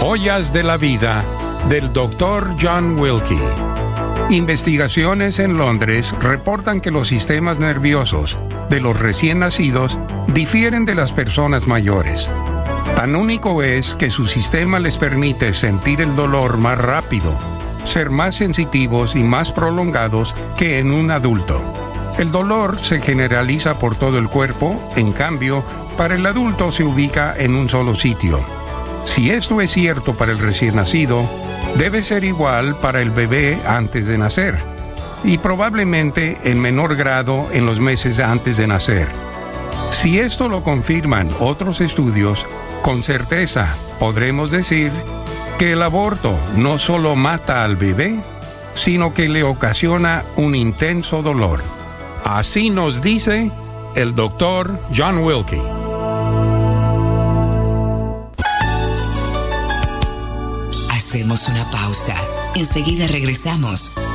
Joyas de la vida del Dr. John Wilkie. Investigaciones en Londres reportan que los sistemas nerviosos de los recién nacidos difieren de las personas mayores. Tan único es que su sistema les permite sentir el dolor más rápido, ser más sensitivos y más prolongados que en un adulto. El dolor se generaliza por todo el cuerpo, en cambio, para el adulto se ubica en un solo sitio. Si esto es cierto para el recién nacido, debe ser igual para el bebé antes de nacer, y probablemente en menor grado en los meses antes de nacer. Si esto lo confirman otros estudios, con certeza podremos decir que el aborto no solo mata al bebé, sino que le ocasiona un intenso dolor. Así nos dice el Dr. John Wilkie. Hacemos una pausa. Enseguida regresamos.